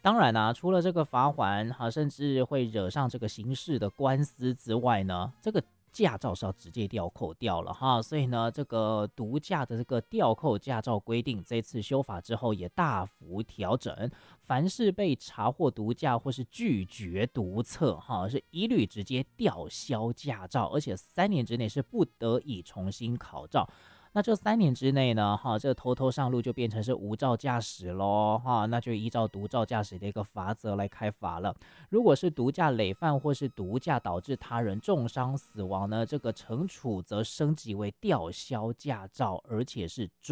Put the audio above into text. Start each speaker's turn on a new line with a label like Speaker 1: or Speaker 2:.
Speaker 1: 当然啊，除了这个罚锾哈，甚至会惹上这个刑事的官司之外呢，这个驾照是要直接吊扣掉了哈。所以呢，这个毒驾的这个吊扣驾照规定，这次修法之后也大幅调整，凡是被查获毒驾或是拒绝毒测哈，是一律直接吊销驾照，而且3年之内是不得以重新考照。那这3年之内呢，这偷偷上路就变成是无照驾驶咯，那就依照毒照驾驶的一个罚则来开罚了。如果是毒驾累犯或是毒驾导致他人重伤死亡呢，这个惩处则升级为吊销驾照，而且是